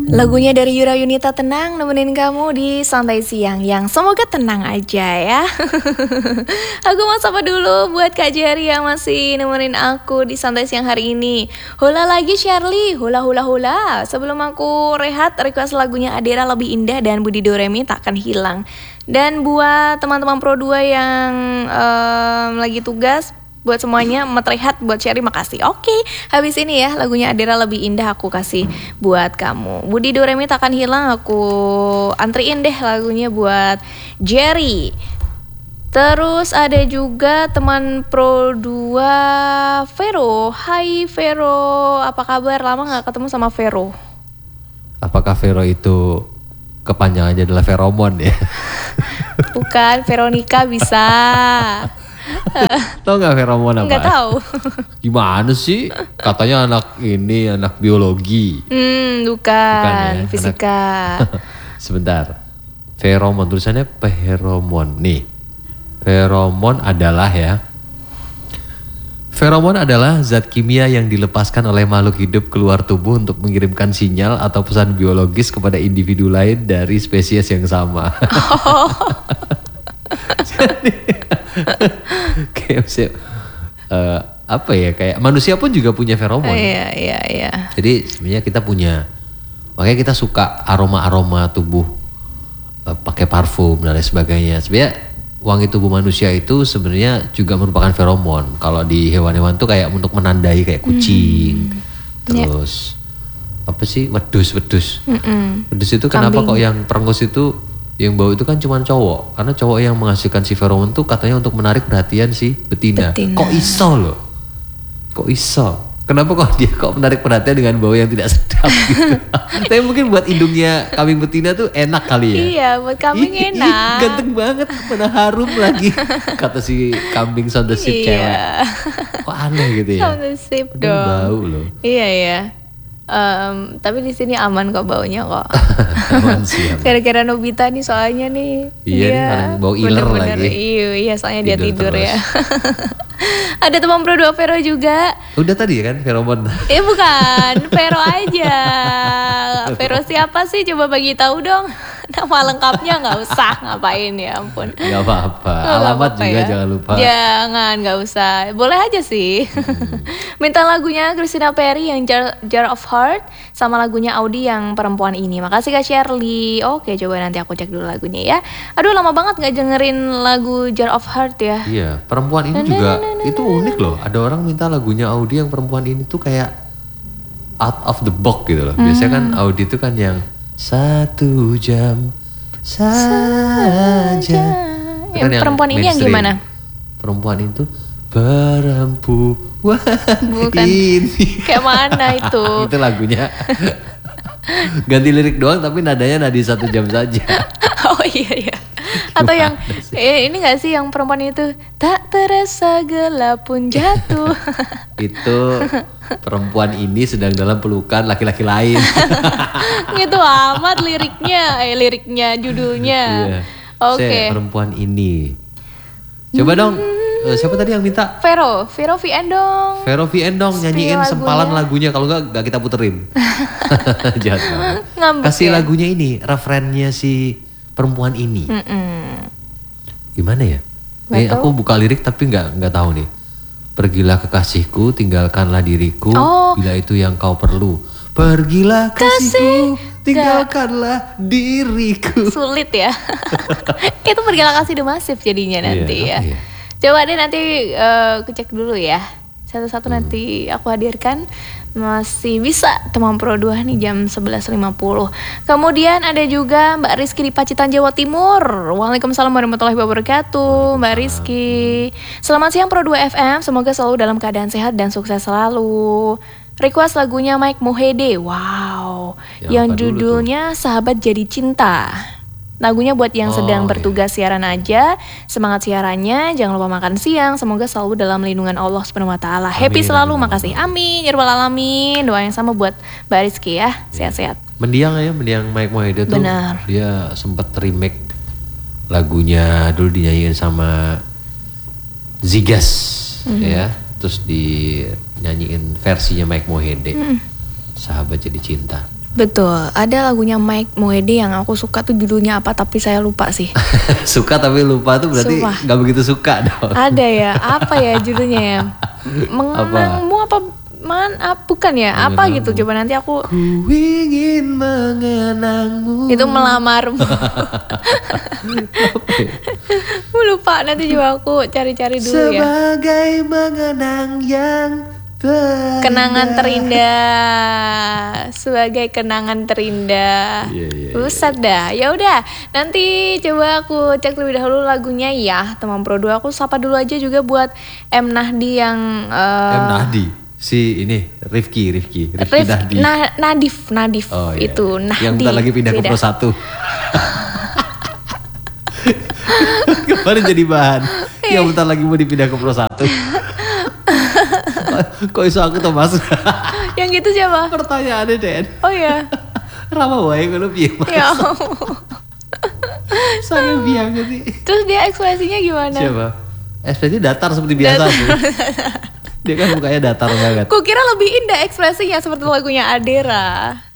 Lagunya dari Yura Yunita Tenang nemenin kamu di santai siang yang semoga tenang aja ya. Aku mau sapa dulu buat Kak Jerry yang masih nemenin aku di santai siang hari ini. Hula lagi Shirley, hula hula hula. Sebelum aku rehat, request lagunya Adera Lebih Indah dan Budi Doremi Takkan Hilang. Dan buat teman-teman Pro 2 yang lagi tugas, buat semuanya, Matrehat, buat Sherry makasih. Oke, habis ini ya lagunya Adera Lebih Indah aku kasih buat kamu. Budi Doremi Takkan Hilang aku antriin deh lagunya buat Jerry. Terus ada juga teman Pro 2 Vero. Hai Vero, apa kabar? Lama gak ketemu sama Vero. Apakah Vero itu kepanjangannya adalah feromon ya? Bukan, Veronica bisa. Tahu nggak feromon apa? Nggak tahu. Gimana sih? Katanya anak biologi. Bukan ya? fisika. Sebentar. Feromon tulisannya pheromon. Nih. Feromon adalah zat kimia yang dilepaskan oleh makhluk hidup keluar tubuh untuk mengirimkan sinyal atau pesan biologis kepada individu lain dari spesies yang sama. Kayak manusia pun juga punya feromon. Iya. Jadi sebenarnya kita punya, makanya kita suka aroma tubuh, pakai parfum dan lain sebagainya. Sebenarnya wangi tubuh manusia itu sebenarnya juga merupakan feromon. Kalau di hewan-hewan tuh kayak untuk menandai kayak kucing, terus apa sih wedus. Wedus itu kenapa kok yang perengus itu yang bau itu kan cuma cowok, karena cowok yang menghasilkan si feromon tuh katanya untuk menarik perhatian si betina. Kok iso? Kenapa dia menarik perhatian dengan bau yang tidak sedap gitu. Tapi mungkin buat hidungnya kambing betina tuh enak kali ya. Iya, buat kambing enak. Ganteng banget, mana harum lagi. Kata si kambing sound the sheep cewek. Kok aneh gitu ya. Sound the sheep dong. Bau loh. Iya. Tapi di sini aman kok baunya kok. Aman sih. Gara-gara Nobita nih soalnya nih. Iya nih kadang bau iler lagi. Iya soalnya dia tidur ya. Ada teman Pro 2 Vero juga. Udah tadi kan feromon. Bukan, Vero aja. Vero siapa sih? Coba bagi tahu dong. Nama lengkapnya nggak usah, ngapain ya ampun. Nggak apa-apa. Alamat juga ya. Jangan lupa. Jangan, nggak usah. Boleh aja sih. Minta lagunya Christina Perry yang Jar of Heart sama lagunya Audi yang Perempuan Ini. Makasih Kak Shirley. Oke, coba nanti aku cek dulu lagunya ya. Aduh, lama banget nggak dengerin lagu Jar of Heart ya. Iya, Perempuan Ini juga itu unik loh. Ada orang minta lagunya Audi yang Perempuan Ini tuh kayak out of the box gitu loh. Biasanya kan Audi itu kan yang 1 jam saja. Yang kan Perempuan Ini yang gimana? Perempuan itu perempuan bukan ini. Kayak mana itu? Itu lagunya. Ganti lirik doang tapi nadanya nadi 1 jam saja. Oh iya. Atau yang ini gak sih yang perempuan itu tak terasa gelap pun jatuh. Itu Perempuan Ini sedang dalam pelukan laki-laki lain. Gitu amat liriknya judulnya. Iya. Oke. Perempuan Ini. Coba dong. Siapa tadi yang minta? Vero VN dong. Vero VN dong nyanyiin sempalan lagunya. Kalau enggak kita puterin. Jahat banget. Kasih lagunya ini, refrennya si Perempuan Ini. Gimana ya? Aku buka lirik tapi nggak tahu nih. Pergilah kekasihku, tinggalkanlah diriku, bila itu yang kau perlu. Pergilah kasihku, tinggalkanlah diriku. Sulit ya. Itu Pergilah Kasih The Massive jadinya nanti ya. Iya. Coba deh nanti aku cek dulu ya. Satu-satu nanti aku hadirkan. Masih bisa teman Pro 2 nih jam 11.50. Kemudian ada juga Mbak Rizky di Pacitan, Jawa Timur. Waalaikumsalam warahmatullahi wabarakatuh. Mbak Rizky, selamat siang Pro 2 FM. Semoga selalu dalam keadaan sehat dan sukses selalu. Request lagunya Mike Mohede. Wow, yang judulnya Sahabat Jadi Cinta. Lagunya buat yang sedang bertugas siaran aja. Semangat siarannya, jangan lupa makan siang. Semoga selalu dalam lindungan Allah SWT. Happy selalu, makasih. Amin, ya rabbal alamin. Doa yang sama buat Mbak Rizky ya. Sehat-sehat. Mendiang Mike Mohede tuh. Benar. Dia sempat remake lagunya dulu dinyanyiin sama Zigas ya. Terus dinyanyiin versinya Mike Mohede. Sahabat Jadi Cinta. Betul, ada lagunya Mike Mohede yang aku suka tuh judulnya apa tapi saya lupa sih. Suka tapi lupa tuh berarti Sumpah. nggak begitu suka dong. Ada ya, apa ya judulnya ya? Mengenangmu apa? Bukan ya? Apa Mengenangmu. gitu? Coba nanti aku. Ku ingin mengenangmu. Itu melamarmu. Aku lupa, nanti coba aku cari-cari dulu ya. Sebagai mengenang yang terindah. Kenangan terindah, sebagai kenangan terindah. Iya. Buset dah. Ya udah, nanti coba aku cek terlebih dahulu lagunya ya, teman Pro 2. Aku sapa dulu aja juga buat M Nahdi yang M Nahdi. Si ini Rifki Nahdi. Nadif Oh, iya. itu Nahdi. Yang bentar lagi pindah ke Beda. Pro 1. Kemarin jadi bahan. Yang bentar lagi mau dipindah ke Pro 1. Kok iso aku tuh mas? Yang gitu siapa? Pertanyaannya Den. Oh ya. Rama wae ngono piye mas? Ya. Saya biang sih. Terus dia ekspresinya gimana? Siapa? Ekspresinya datar seperti biasa sih. Dia kan mukanya datar banget. Kukira lebih indah ekspresinya seperti lagunya Adera.